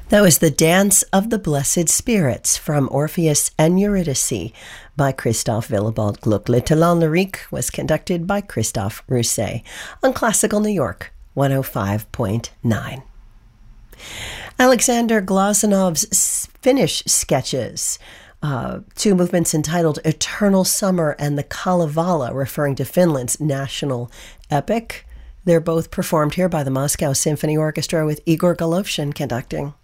That was The Dance of the Blessed Spirits from Orpheus and Eurydice by Christophe Willibald Gluck. Le Talent Lyrique was conducted by Christophe Rousset on Classical New York 105.9. Alexander Glazunov's Finnish sketches, two movements entitled Eternal Summer and the Kalevala, referring to Finland's national epic. They're both performed here by the Moscow Symphony Orchestra with Igor Golovshin conducting.